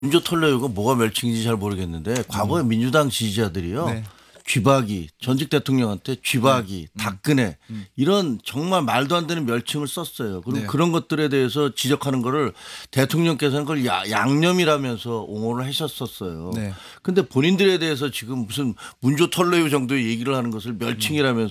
민주 털레유가 뭐가 멸칭인지 잘 모르겠는데 과거에 민주당 지지자들이요. 네. 쥐박이 전직 대통령한테 쥐박이 박근혜 이런 정말 말도 안 되는 멸칭을 썼어요. 그리고 네. 그런 것들에 대해서 지적하는 거를 대통령께서는 그걸 양념이라면서 옹호를 하셨었어요. 네. 근데 본인들에 대해서 지금 무슨 문조 털레유 정도의 얘기를 하는 것을 멸칭이라면서